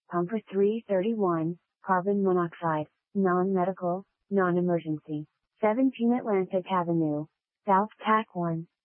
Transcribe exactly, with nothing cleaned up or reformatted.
Pumper three thirty-one, carbon monoxide, non-medical, non-emergency. seventeen Atlantic Avenue, South Tack one.